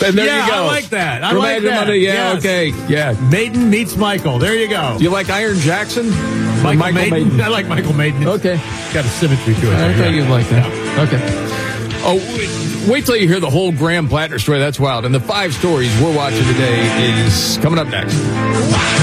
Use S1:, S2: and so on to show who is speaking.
S1: And there you go.
S2: I like that. I
S1: From
S2: like
S1: Andrew
S2: that.
S1: Monday, yeah,
S2: Yes.
S1: okay. Yeah.
S2: Maiden meets Michael. There you go.
S1: Do you like Iron Jackson?
S2: Michael Maiden. I like Michael Maiden.
S1: Okay.
S2: Got a symmetry to it.
S1: I thought you'd like that.
S2: Yeah.
S1: Okay. Oh, wait till you hear the whole Graham Plattner story. That's wild. And the 5 stories we're watching today is coming up next.